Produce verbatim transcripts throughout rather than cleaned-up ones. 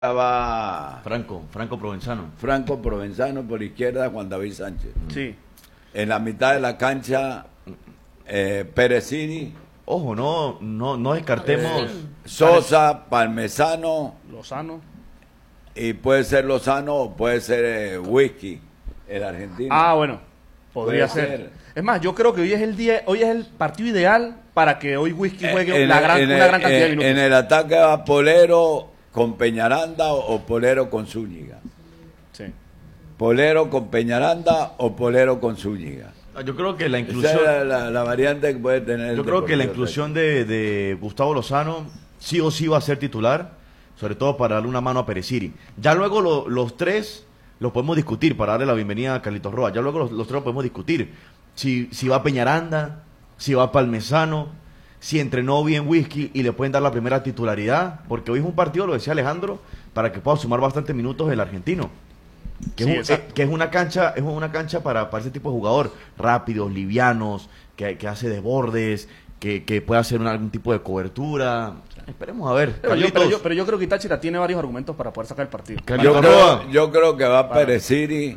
va Franco, Franco Provenzano. Franco Provenzano, por izquierda Juan David Sánchez. Sí. En la mitad de la cancha, eh, Perezini. Ojo, no, no, no descartemos. Eh, Sosa, Parmesano. Lozano. Y puede ser Lozano o puede ser eh, Whisky, el argentino. Ah, bueno, podría Puede ser. ser. Es más, yo creo que hoy es el día, hoy es el partido ideal para que hoy Whisky juegue En la el- gran, en una el- gran cantidad de en- minutos. En el ataque va Polero con Peñaranda o, o Polero con Zúñiga. Sí. Polero con Peñaranda o Polero con Zúñiga. Yo creo que la Esa inclusión. es la, la- la variante que puede tener. Yo el creo que la Deportivo inclusión de, de Gustavo Lozano sí o sí va a ser titular, sobre todo para darle una mano a Pereziri. Ya luego lo- los tres los podemos discutir, para darle la bienvenida a Carlitos Roa. Ya luego los, los tres los podemos discutir. Si, si va Peñaranda, si va Parmesano, si entrenó bien Whisky y le pueden dar la primera titularidad, porque hoy es un partido, lo decía Alejandro, para que pueda sumar bastantes minutos el argentino. Que, Sí, es, un- exacto. que es una cancha, es una cancha para, para ese tipo de jugador, rápidos, livianos, que, que hace desbordes, que, que puede hacer un- algún tipo de cobertura. Esperemos a ver. Pero yo, pero, Carlitos. yo, pero yo creo que Táchira tiene varios argumentos para poder sacar el partido. Yo Carlitos creo, Roa. yo creo que va Para. Pereziri,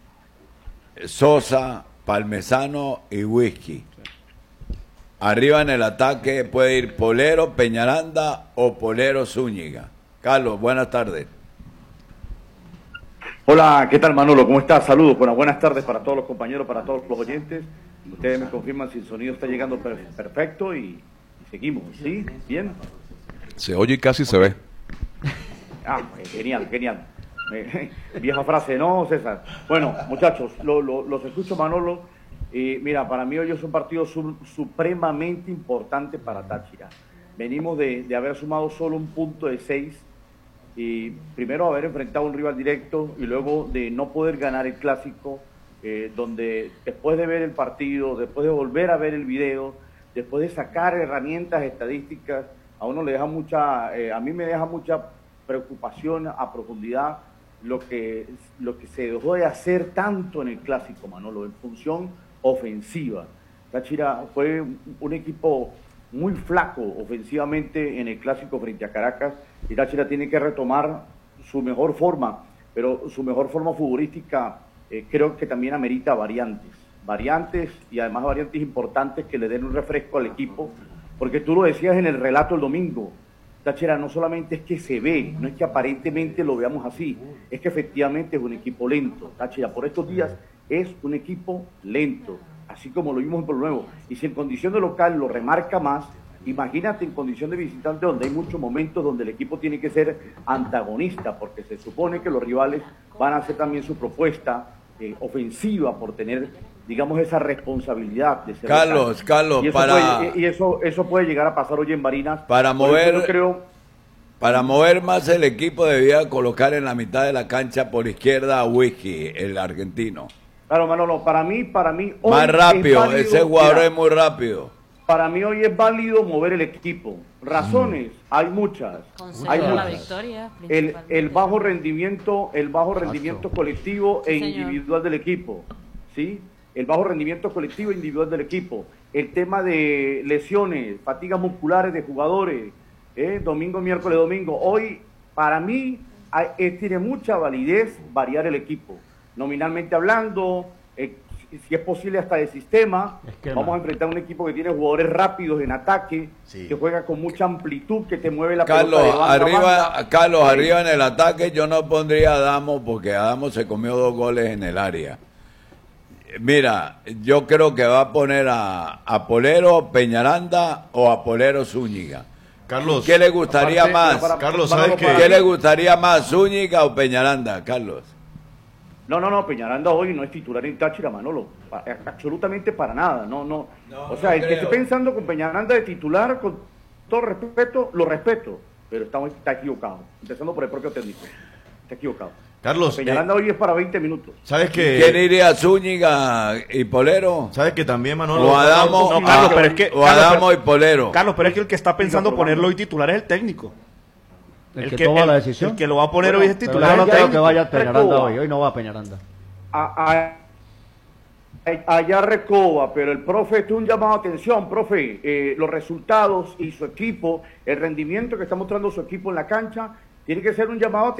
Sosa, Parmesano y Whisky. Arriba en el ataque puede ir Polero, Peñaranda o Polero Zúñiga. Carlos, buenas tardes. Hola, ¿qué tal Manolo? ¿Cómo estás? Saludos, buenas, buenas tardes para todos los compañeros, para todos los oyentes. Ustedes me confirman si el sonido está llegando per- perfecto y, y seguimos, ¿sí? ¿Bien? Se oye y casi se ve. Ah, eh, genial, genial. Eh, vieja frase, ¿no, César? Bueno, muchachos, lo- lo- los escucho, Manolo. Y mira, para mí hoy es un partido su- supremamente importante para Táchira. Venimos de, de haber sumado solo un punto de seis y primero haber enfrentado a un rival directo y luego de no poder ganar el clásico, eh, donde después de ver el partido, después de volver a ver el video, después de sacar herramientas estadísticas, a uno le deja mucha, eh, a mí me deja mucha preocupación a profundidad lo que, lo que se dejó de hacer tanto en el clásico, Manolo, en función ofensiva. Táchira fue un equipo muy flaco ofensivamente en el clásico frente a Caracas y Táchira tiene que retomar su mejor forma, pero su mejor forma futbolística eh, creo que también amerita variantes, variantes y además variantes importantes que le den un refresco al equipo, porque tú lo decías en el relato el domingo, Táchira no solamente es que se ve, no es que aparentemente lo veamos así, es que efectivamente es un equipo lento. Táchira por estos días es un equipo lento, así como lo vimos en Pueblo Nuevo. Y si en condición de local lo remarca más, imagínate en condición de visitante donde hay muchos momentos donde el equipo tiene que ser antagonista, porque se supone que los rivales van a hacer también su propuesta eh, ofensiva por tener, digamos, esa responsabilidad de ser Carlos, local. Carlos, y eso para- puede, y eso, eso puede llegar a pasar hoy en Barinas. Para Por eso mover- yo creo, Para mover más el equipo debía colocar en la mitad de la cancha por izquierda a Whisky, el argentino. claro, Manolo, para mí, para mí hoy Más es rápido, válido, ese jugador mira, es muy rápido. para mí hoy es válido mover el equipo. Razones, hay muchas. Conseguir Hay la muchas. victoria, El, principalmente. el bajo rendimiento, el bajo rendimiento colectivo e Sí, señor. individual del equipo, ¿sí? El bajo rendimiento colectivo e individual del equipo. El tema de lesiones, fatigas musculares de jugadores, ¿eh? Domingo, miércoles, domingo. Hoy, para mí, hay- eh, tiene mucha validez variar el equipo. Nominalmente hablando, eh, si- si es posible hasta de sistema, Esquema. vamos a enfrentar un equipo que tiene jugadores rápidos en ataque, Sí. que juega con mucha amplitud, que te mueve la Carlos, pelota de banda a arriba, banda. Carlos, Sí. arriba en el ataque yo no pondría a Adamo porque Adamo se comió dos goles en el área. Mira, yo creo que va a poner a, a Polero Peñaranda o a Polero Zúñiga. Carlos, ¿Qué le gustaría Aparte, más? para- Carlos, Manolo, ¿sabes para qué? ¿Qué mí- le gustaría más, Zúñiga o Peñaranda, Carlos? No, no, no, Peñaranda hoy no es titular en Táchira, Manolo. Pa- absolutamente para nada. No, no. No, o sea, no el que creo. esté pensando con Peñaranda de titular, con todo respeto, lo respeto. Pero está, está equivocado. Empezando por el propio técnico. Está equivocado. Carlos, Peñaranda eh, hoy es para veinte minutos. ¿sabes ¿Quién que iría, Zúñiga y Polero? ¿Sabes que también, Manolo? O Adamo, No, Carlos, a- pero es que- o Carlos, Adamo y pero- Polero. Carlos, pero es que el que está pensando Siga probando. ponerlo hoy titular es el técnico. El, que, toma el- la decisión. El que lo va a poner Bueno, hoy es Pero titular. yo no es el creo que técnico. vaya Peñaranda Recoba. hoy. Hoy no va Peñaranda. A- a- a- allá Recoba, pero el profe, esto es un llamado de atención, profe, eh, los resultados y su equipo, el rendimiento que está mostrando su equipo en la cancha, Tiene que ser un llamado